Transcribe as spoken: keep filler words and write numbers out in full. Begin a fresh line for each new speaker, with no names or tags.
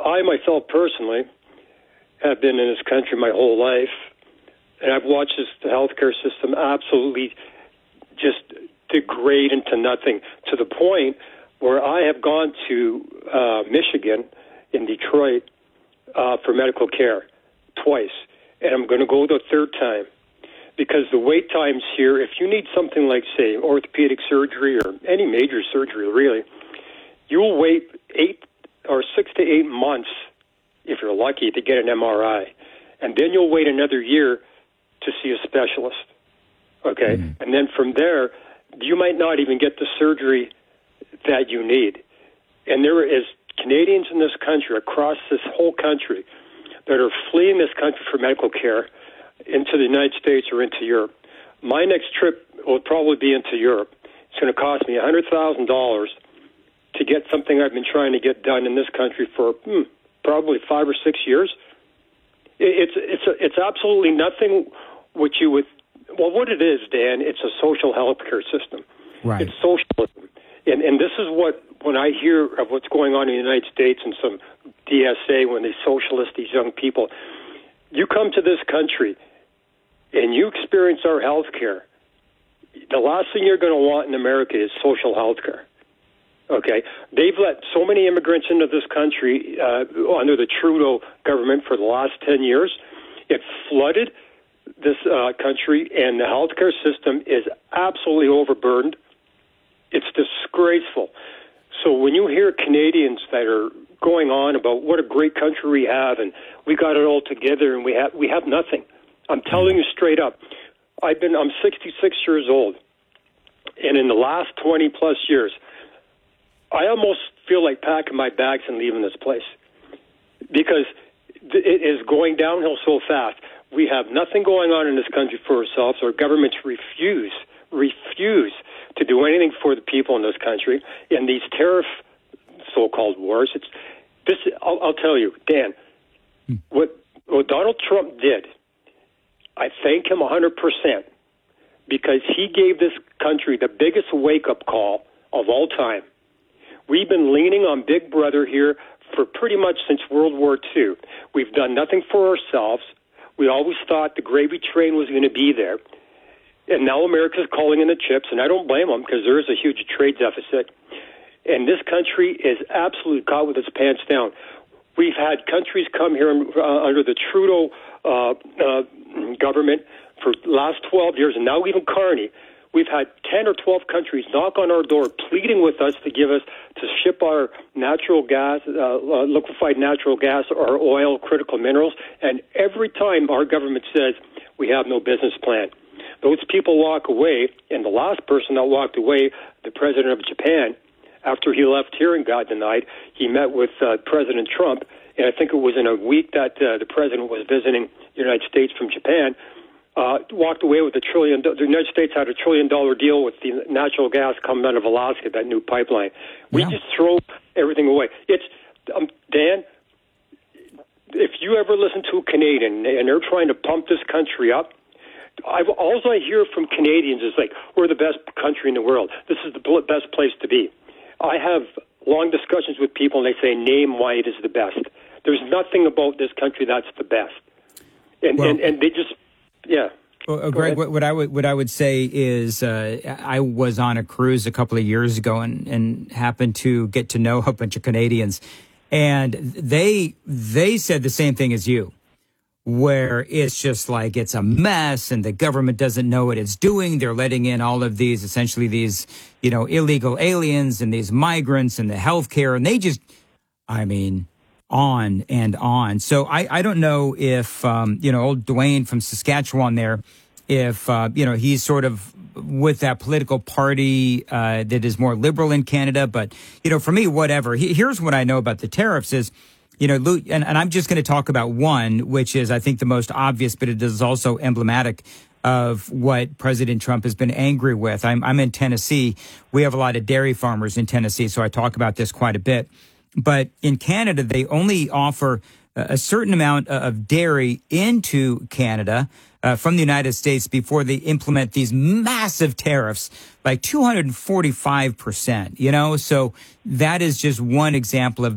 I myself personally have been in this country my whole life, and I've watched this the healthcare system absolutely just degrade into nothing, to the point where I have gone to uh, Michigan in Detroit uh, for medical care twice, and I'm going to go the third time, because the wait times here, if you need something like, say, orthopedic surgery or any major surgery, really, you'll wait eight or six to eight months, if you're lucky, to get an M R I. And then you'll wait another year to see a specialist, okay? Mm-hmm. And then from there, you might not even get the surgery that you need. And there is Canadians in this country, across this whole country, that are fleeing this country for medical care into the United States or into Europe. My next trip will probably be into Europe. It's going to cost me one hundred thousand dollars to get something I've been trying to get done in this country for hmm, probably five or six years. It's it's it's absolutely nothing what you would. Well, what it is, Dan, it's a social health care system.
Right.
It's socialism, and and this is what when I hear of what's going on in the United States and some D S A, when they socialist these young people. You come to this country and you experience our health care. The last thing you're going to want in America is social health care. Okay? They've let so many immigrants into this country uh, under the Trudeau government for the last ten years. It flooded this uh, country, and the healthcare system is absolutely overburdened. It's disgraceful. So when you hear Canadians that are going on about what a great country we have and we got it all together and we have we have nothing, I'm telling you straight up. I've been I'm sixty-six years old, and in the last twenty plus years, I almost feel like packing my bags and leaving this place, because it is going downhill so fast. We have nothing going on in this country for ourselves. Our governments refuse, refuse to do anything for the people in this country. And these tariff so-called wars, it's this. I'll, I'll tell you, Dan, hmm. what what Donald Trump did, I thank him one hundred percent, because he gave this country the biggest wake-up call of all time. We've been leaning on Big Brother here for pretty much since World War Two. We've done nothing for ourselves. We always thought the gravy train was going to be there. And now America's calling in the chips, and I don't blame them, because there is a huge trade deficit. And this country is absolutely caught with its pants down. We've had countries come here uh, under the Trudeau uh, uh, government for the last twelve years, and now even Carney. We've had ten or twelve countries knock on our door pleading with us to give us, to ship our natural gas, uh, uh, liquefied natural gas, or oil, critical minerals. And every time our government says we have no business plan, those people walk away. And the last person that walked away, the president of Japan, after he left here and got denied, he met with uh, President Trump. And I think it was in a week that uh, the president was visiting the United States from Japan. Uh, walked away with a trillion. The United States had a trillion dollar deal with the natural gas coming out of Alaska, that new pipeline. We yeah. just throw everything away. It's um, Dan. If you ever listen to a Canadian and they're trying to pump this country up, I've, all I hear from Canadians is like, "We're the best country in the world. This is the best place to be." I have long discussions with people, and they say, "Name why it is the best." There's nothing about this country that's the best, and well, and, and they just. Yeah.
Well, Greg, what, what I would what I would say is uh, I was on a cruise a couple of years ago and, and happened to get to know a bunch of Canadians, and they they said the same thing as you, where it's just like it's a mess and the government doesn't know what it's doing. They're letting in all of these essentially these you know illegal aliens and these migrants and the healthcare, and they just, I mean. on and on. So I, I don't know if, um, you know, old Dwayne from Saskatchewan there, if, uh, you know, he's sort of with that political party uh, that is more liberal in Canada. But, you know, for me, whatever. He, here's what I know about the tariffs is, you know, and, and I'm just going to talk about one, which is, I think, the most obvious, but it is also emblematic of what President Trump has been angry with. I'm, I'm in Tennessee. We have a lot of dairy farmers in Tennessee, so I talk about this quite a bit. But in Canada, they only offer a certain amount of dairy into Canada uh, from the United States before they implement these massive tariffs, like two hundred forty-five percent, you know? So that is just one example of